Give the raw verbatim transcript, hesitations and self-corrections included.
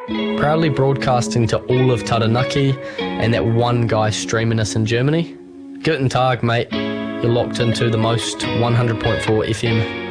Proudly broadcasting to all of Taranaki and that one guy streaming us in Germany. Guten Tag, mate. You're locked into the most one hundred point four F M